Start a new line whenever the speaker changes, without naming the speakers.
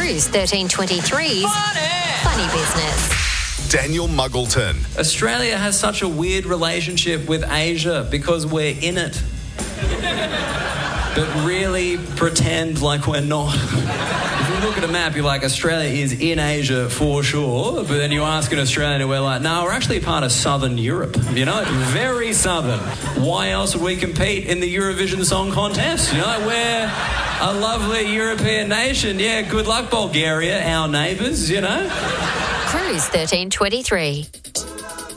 Cruise 1323's Funny Business.
Daniel Muggleton.
Australia has such a weird relationship with Asia because we're in it. But really pretend like we're not. If you look at a map, you're like, Australia is in Asia for sure. But then you ask an Australian and we're like, no, we're actually part of Southern Europe. You know, very southern. Why else would we compete in the Eurovision Song Contest? You know, we're a lovely European nation. Yeah, good luck, Bulgaria, our neighbours, you know.
Cruise 1323.